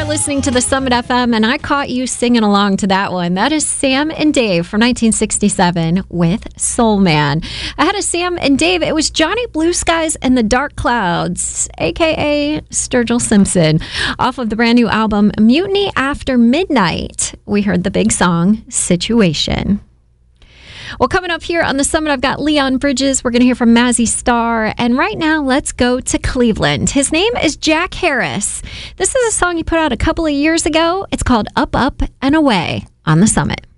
listening to the Summit FM, and I caught you singing along to that one. That is Sam and Dave from 1967 with Soul Man. Ahead of Sam and Dave, it was Johnny Blue Skies and the Dark Clouds, a.k.a. Sturgill Simpson. Off of the brand new album, Mutiny After Midnight, we heard the big song, Situation. Well, coming up here on the Summit, I've got Leon Bridges. We're going to hear from Mazzy Star. And right now, let's go to Cleveland. His name is Jack Harris. This is a song he put out a couple of years ago. It's called Up, Up, and Away on the Summit.